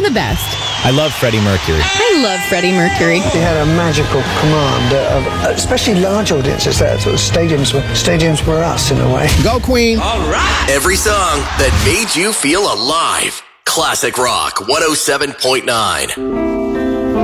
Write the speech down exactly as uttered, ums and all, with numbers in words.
the best. I love Freddie Mercury. I love Freddie Mercury. He had a magical command of, especially large audiences there. Sort of stadiums were, stadiums were us in a way. Go Queen. All right. Every song that made you feel alive. Classic Rock one oh seven point nine.